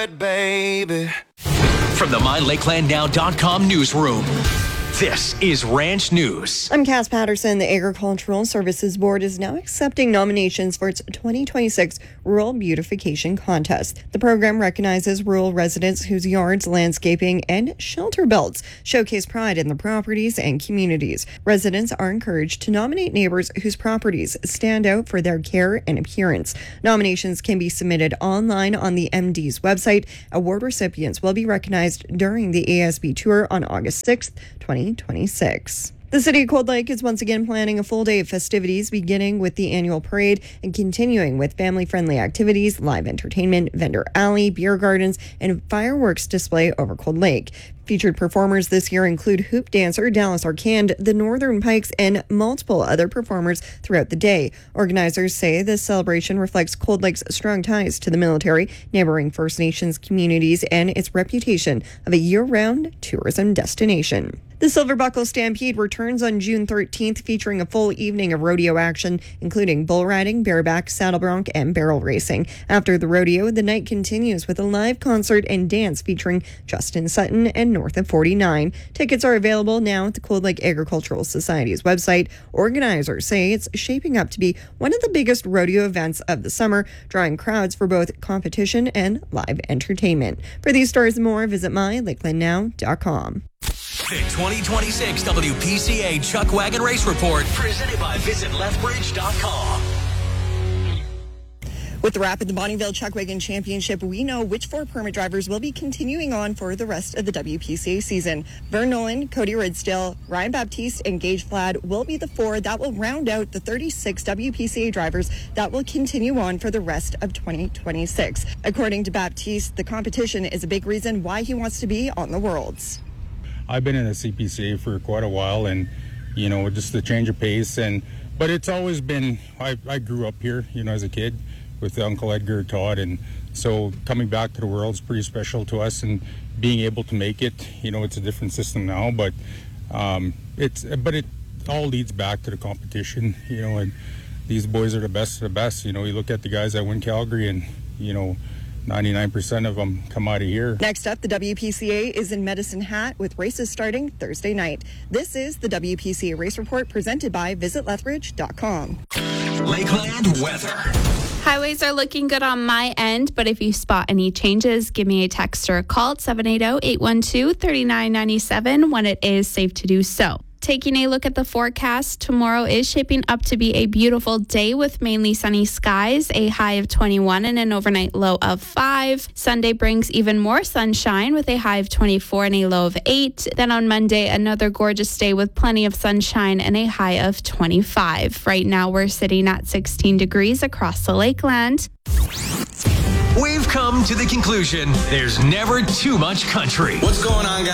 Baby. From the MyLakelandNow.com newsroom, this is Ranch News. I'm Cass Patterson. The Agricultural Services Board is now accepting nominations for its 2026 Rural Beautification Contest. The program recognizes rural residents whose yards, landscaping, and shelter belts showcase pride in their properties and communities. Residents are encouraged to nominate neighbors whose properties stand out for their care and appearance. Nominations can be submitted online on the MD's website. Award recipients will be recognized during the ASB tour on August 6th, 2026. The City of Cold Lake is once again planning a full day of festivities, beginning with the annual parade and continuing with family-friendly activities, live entertainment, vendor alley, beer gardens, and fireworks display over Cold Lake. Featured performers this year include hoop dancer Dallas Arcand, the Northern Pikes, and multiple other performers throughout the day. Organizers say this celebration reflects Cold Lake's strong ties to the military, neighboring First Nations communities, and its reputation of a year-round tourism destination. The Silver Buckle Stampede returns on June 13th, featuring a full evening of rodeo action, including bull riding, bareback, saddle bronc, and barrel racing. After the rodeo, the night continues with a live concert and dance featuring Justin Sutton and North of 49. Tickets are available now at the Cold Lake Agricultural Society's website. Organizers say it's shaping up to be one of the biggest rodeo events of the summer, drawing crowds for both competition and live entertainment. For these stories and more, visit MyLakelandNow.com. The 2026 WPCA Chuck Wagon Race Report, presented by VisitLethbridge.com. With the wrap at the Bonnyville Chuck Wagon Championship, we know which 4 permit drivers will be continuing on for the rest of the WPCA season. Vern Nolan, Cody Ridsdale, Ryan Baptiste, and Gage Flad will be the 4 that will round out the 36 WPCA drivers that will continue on for the rest of 2026. According to Baptiste, the competition is a big reason why he wants to be on the Worlds. I've been in the CPCA for quite a while, and just the change of pace, but it's always been, I grew up here as a kid with Uncle Edgar Todd, and so coming back to the World's pretty special to us, and being able to make it, it's a different system now, but it all leads back to the competition, and these boys are the best of the best. You look at the guys that win Calgary, and 99% of them come out of here. Next up, the WPCA is in Medicine Hat with races starting Thursday night. This is the WPCA Race Report presented by VisitLethbridge.com. Lakeland weather. Highways are looking good on my end, but if you spot any changes, give me a text or a call at 780-812-3997 when it is safe to do so. Taking a look at the forecast, tomorrow is shaping up to be a beautiful day with mainly sunny skies, a high of 21 and an overnight low of 5. Sunday brings even more sunshine with a high of 24 and a low of 8. Then on Monday, another gorgeous day with plenty of sunshine and a high of 25. Right now, we're sitting at 16 degrees across the Lakeland. We've come to the conclusion there's never too much country. What's going on, guys?